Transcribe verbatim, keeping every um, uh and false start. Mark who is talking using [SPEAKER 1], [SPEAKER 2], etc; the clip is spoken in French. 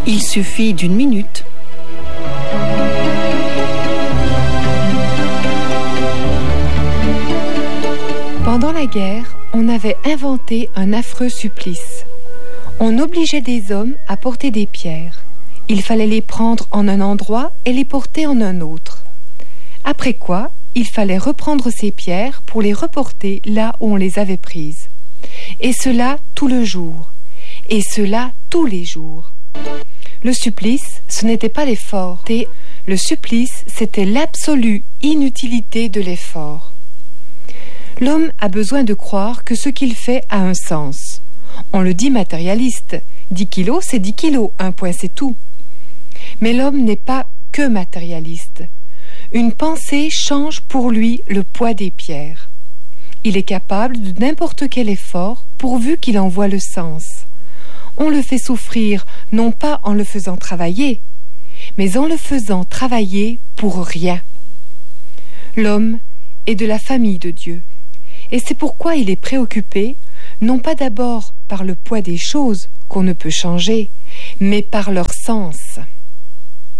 [SPEAKER 1] Il suffit d'une minute.
[SPEAKER 2] Pendant la guerre, on avait inventé un affreux supplice. On obligeait des hommes à porter des pierres. Il fallait les prendre en un endroit et les porter en un autre. Après quoi, il fallait reprendre ces pierres pour les reporter là où on les avait prises. Et cela tout le jour. Et cela tous les jours. Le supplice, ce n'était pas l'effort. Le supplice, c'était l'absolue inutilité de l'effort. L'homme a besoin de croire que ce qu'il fait a un sens. On le dit matérialiste. dix kilos, c'est dix kilos. Un point, c'est tout. Mais l'homme n'est pas que matérialiste. Une pensée change pour lui le poids des pierres. Il est capable de n'importe quel effort pourvu qu'il en voit le sens. On le fait souffrir non pas en le faisant travailler, mais en le faisant travailler pour rien. L'homme est de la famille de Dieu. Et c'est pourquoi il est préoccupé, non pas d'abord par le poids des choses qu'on ne peut changer, mais par leur sens.